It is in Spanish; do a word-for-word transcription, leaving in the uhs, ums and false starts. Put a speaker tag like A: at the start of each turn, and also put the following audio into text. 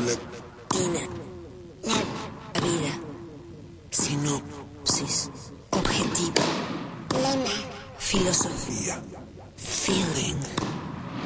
A: Ina. La vida. Sinopsis. Objetivo. Lema. Filosofía. Feeling.